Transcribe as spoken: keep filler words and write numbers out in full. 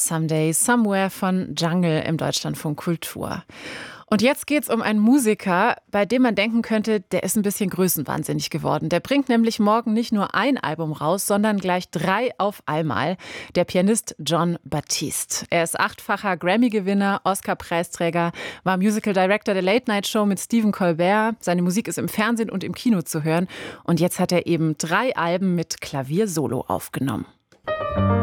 Someday, Somewhere von Jungle im Deutschlandfunk Kultur. Und jetzt geht's um einen Musiker, bei dem man denken könnte, der ist ein bisschen größenwahnsinnig geworden. Der bringt nämlich morgen nicht nur ein Album raus, sondern gleich drei auf einmal. Der Pianist Jon Batiste. Er ist achtfacher Grammy-Gewinner, Oscar-Preisträger, war Musical Director der Late-Night-Show mit Stephen Colbert. Seine Musik ist im Fernsehen und im Kino zu hören. Und jetzt hat er eben drei Alben mit Klavier-Solo aufgenommen.